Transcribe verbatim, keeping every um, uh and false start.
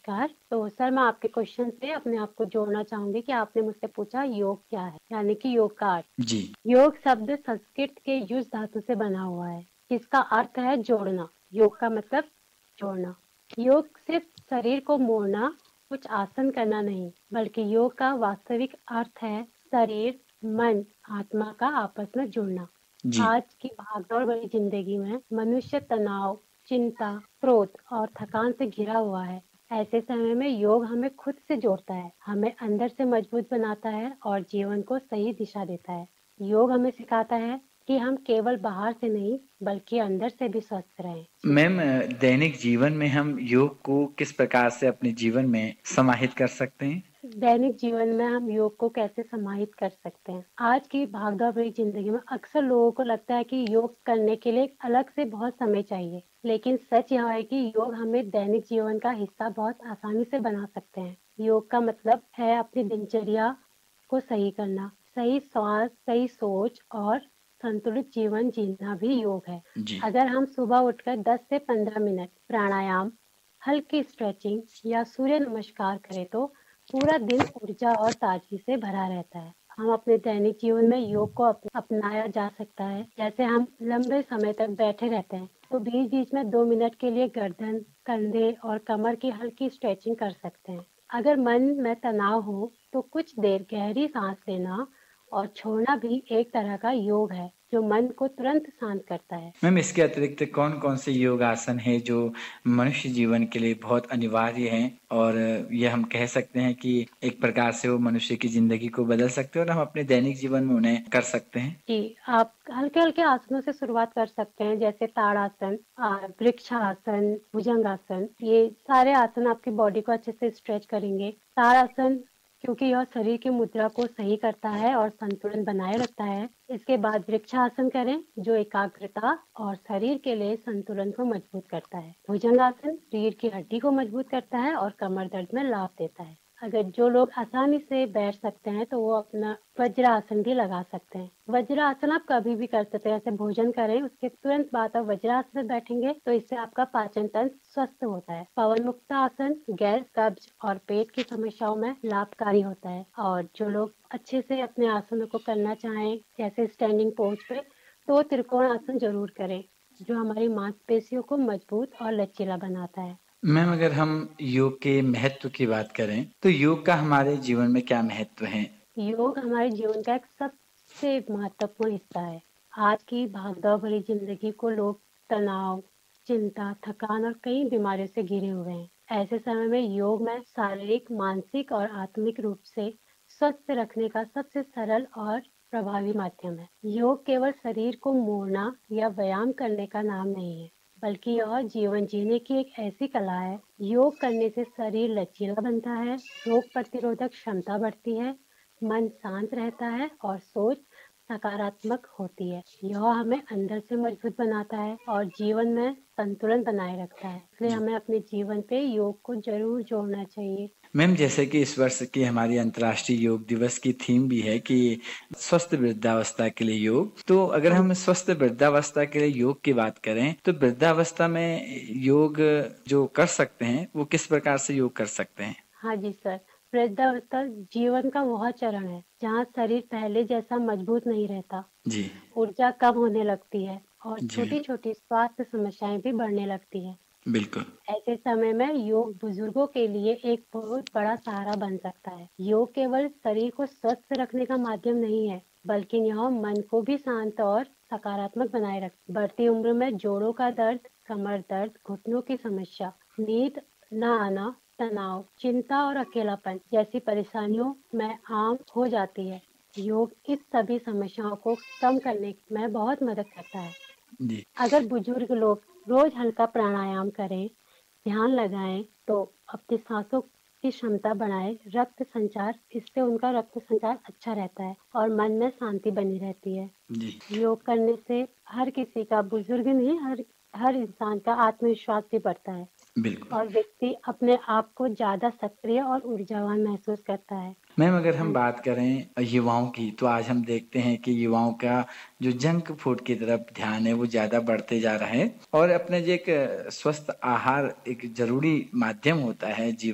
नमस्कार। तो सर मैं आपके क्वेश्चन से अपने आप को जोड़ना चाहूँगी कि आपने मुझसे पूछा योग क्या है? यानी कि योग का अर्थ। जी। योग शब्द संस्कृत के युज धातु से बना हुआ है, जिसका अर्थ है जोड़ना। योग का मतलब जोड़ना। योग सिर्फ शरीर को मोड़ना, कुछ आसन करना नहीं, बल्कि योग का वास्तविक अर्थ है शरीर, मन, आत्मा का आपस में जुड़ना। जी। आज की भागदौड़ भरी जिंदगी में मनुष्य तनाव, चिंता, क्रोध और थकान से घिरा हुआ है। ऐसे समय में योग हमें खुद से जोड़ता है, हमें अंदर से मजबूत बनाता है और जीवन को सही दिशा देता है। योग हमें सिखाता है कि हम केवल बाहर से नहीं, बल्कि अंदर से भी स्वस्थ रहें। जी। मैम अ, दैनिक जीवन में हम योग को किस प्रकार से अपने जीवन में समाहित कर सकते हैं? दैनिक जीवन में हम योग को कैसे समाहित कर सकते हैं? आज की भागदौड़ भरी जिंदगी में अक्सर लोगों को लगता है कि योग करने के लिए एक अलग से बहुत समय चाहिए, लेकिन सच यह है कि योग हमें दैनिक जीवन का हिस्सा बहुत आसानी से बना सकते हैं। योग का मतलब है अपनी दिनचर्या को सही करना, सही श्वास, सही सोच और संतुलित जीवन जीना भी योग है। जी। अगर हम सुबह उठकर दस से पंद्रह मिनट प्राणायाम, हल्की स्ट्रेचिंग या सूर्य नमस्कार करें तो पूरा दिन ऊर्जा और ताजगी से भरा रहता है। हम अपने दैनिक जीवन में योग को अप, अपनाया जा सकता है। जैसे हम लंबे समय तक बैठे रहते हैं, तो बीच बीच में दो मिनट के लिए गर्दन, कंधे और कमर की हल्की स्ट्रेचिंग कर सकते हैं। अगर मन में तनाव हो, तो कुछ देर गहरी सांस लेना और छोड़ना भी एक तरह का योग है, जो मन को तुरंत शांत करता है। मैम इसके अतिरिक्त कौन-कौन से योग आसन हैं जो मनुष्य जीवन के लिए बहुत अनिवार्य हैं और ये हम कह सकते हैं कि एक प्रकार से वो मनुष्य की ज़िंदगी को बदल सकते हैं और हम अपने दैनिक जीवन में उन्हें कर सकते हैं? जी, आप हल्के-हल्के आसनों से शुरुआत कर सकते हैं, जैसे ताड़ासन, अ, वृक्षासन, भुजंगासन। ये सारे आसन आपकी बॉडी को अच्छे से स्ट्रेच करेंगे। ताड़ासन क्योंकि यह शरीर की मुद्रा को सही करता है और संतुलन बनाए रखता है। इसके बाद वृक्षासन करें, जो एकाग्रता और शरीर के लिए संतुलन को मजबूत करता है। भुजंगासन रीढ़ की हड्डी को मजबूत करता है और कमर दर्द में लाभ देता है। अगर जो लोग आसानी से बैठ सकते हैं, तो वो अपना वज्रासन भी लगा सकते हैं। वज्रासन आप कभी भी कर सकते हैं, जैसे भोजन करें उसके तुरंत बाद आप वज्रासन में बैठेंगे तो इससे आपका पाचन तंत्र स्वस्थ होता है। पवन मुक्त आसन गैस, कब्ज और पेट की समस्याओं में लाभकारी होता है। और जो लोग अच्छे से अपने आसनों को करना चाहें, जैसे स्टैंडिंग पोज पे, तो त्रिकोण आसन जरूर करें, जो हमारी मांसपेशियों को मजबूत और लचीला बनाता है। मैम अगर हम योग के महत्व की बात करें, तो योग का हमारे जीवन में क्या महत्व है? योग हमारे जीवन का एक सबसे महत्वपूर्ण हिस्सा है। आज की भागदौड़ भरी जिंदगी को लोग तनाव, चिंता, थकान और कई बीमारियों से घिरे हुए हैं। ऐसे समय में योग में शारीरिक, मानसिक और आत्मिक रूप से स्वस्थ रखने का सबसे सरल और प्रभावी माध्यम है। योग केवल शरीर को मोड़ना या व्यायाम करने का नाम नहीं है, बल्कि यह जीवन जीने की एक ऐसी कला है। योग करने से शरीर लचीला बनता है, रोग प्रतिरोधक क्षमता बढ़ती है, मन शांत रहता है और सोच सकारात्मक होती है। यह हमें अंदर से मजबूत बनाता है और जीवन में संतुलन बनाए रखता है। इसलिए जी। हमें अपने जीवन पे योग को जरूर जोड़ना चाहिए। मैम जैसे कि इस वर्ष की हमारी अंतर्राष्ट्रीय योग दिवस की थीम भी है कि स्वस्थ वृद्धावस्था के लिए योग। तो अगर हाँ हम स्वस्थ वृद्धावस्था के लिए योग की बात करें, तो वृद्धावस्था में योग जो कर सकते हैं, वो किस प्रकार से योग कर सकते हैं? हाँ जी सर, वृद्धावस्था जीवन का वह चरण है जहाँ शरीर पहले जैसा मजबूत नहीं रहता, जी। ऊर्जा कम होने लगती है और जी, छोटी छोटी स्वास्थ्य समस्याएं भी बढ़ने लगती है। बिल्कुल। ऐसे समय में योग बुजुर्गों के लिए एक बहुत बड़ा सहारा बन सकता है। योग केवल शरीर को स्वस्थ रखने का माध्यम नहीं है, बल्कि यह मन को भी शांत और सकारात्मक बनाए रख। बढ़ती उम्र में जोड़ों का दर्द, कमर दर्द, घुटनों की समस्या, नींद न आना, तनाव, चिंता और अकेलापन जैसी परेशानियों में आम हो जाती है। योग इस सभी समस्याओं को कम करने में बहुत मदद करता है। जी, अगर बुजुर्ग लोग रोज हल्का प्राणायाम करें, ध्यान लगाएं, तो अपनी सांसों की क्षमता बढ़ाएं, रक्त संचार इससे उनका रक्त संचार अच्छा रहता है और मन में शांति बनी रहती है। जी, योग करने से हर किसी का, बुजुर्ग नहीं, हर हर इंसान का आत्मविश्वास भी बढ़ता है बिल्कुल। और व्यक्ति अपने आप को ज्यादा सक्रिय और ऊर्जावान महसूस करता है। मैम अगर हम हाँ बात करें युवाओं की, तो आज हम देखते हैं कि युवाओं का जो जंक फूड की तरफ ध्यान है, वो ज़्यादा बढ़ते जा रहा है और अपने जो एक स्वस्थ आहार एक ज़रूरी माध्यम होता है जीवन